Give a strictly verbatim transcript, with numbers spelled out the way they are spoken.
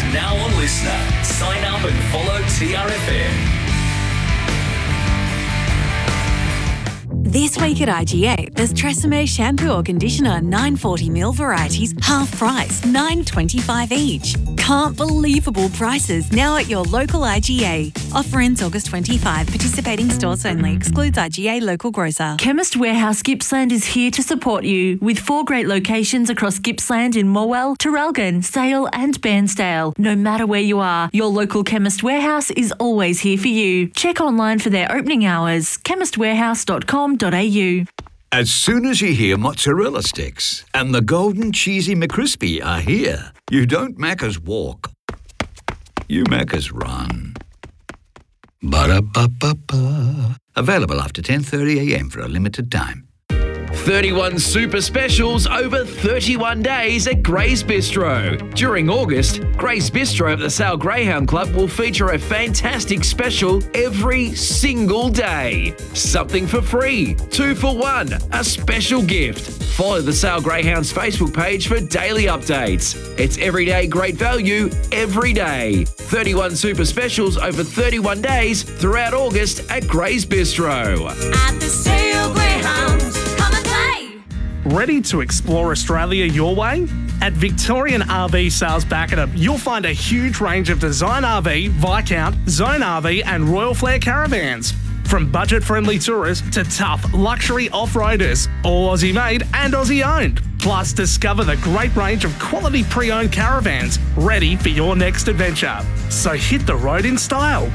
Now on Listener. Sign up and follow T R F M. This week at I G A, there's Tresemme shampoo or conditioner, nine forty milliliter varieties, half price, nine twenty-five each. Can't believable prices now at your local I G A. Offer ends August twenty-fifth. Participating stores only. Excludes I G A local grocer. Chemist Warehouse Gippsland is here to support you with four great locations across Gippsland in Morwell, Traralgon, Sale and Bairnsdale. No matter where you are, your local Chemist Warehouse is always here for you. Check online for their opening hours. chemist warehouse dot com dot a u. As soon as you hear mozzarella sticks and the golden cheesy McCrispy are here, you don't Macca's walk, you Macca's run. Ba-da-ba-ba-ba. Available after ten thirty a m for a limited time. thirty-one super specials over thirty-one days at Gray's Bistro. During August, Gray's Bistro at the Sale Greyhound Club will feature a fantastic special every single day. Something for free, two for one, a special gift. Follow the Sale Greyhounds Facebook page for daily updates. It's everyday great value every day. thirty-one super specials over thirty-one days throughout August at Gray's Bistro. At the Sale Greyhounds, come and play. Ready to explore Australia your way? At Victorian R V Sales Bacadam, you'll find a huge range of Design R V, Viscount, Zone R V and Royal Flair caravans. From budget-friendly tourists to tough luxury off-roaders, all Aussie made and Aussie owned. Plus, discover the great range of quality pre-owned caravans ready for your next adventure. So hit the road in style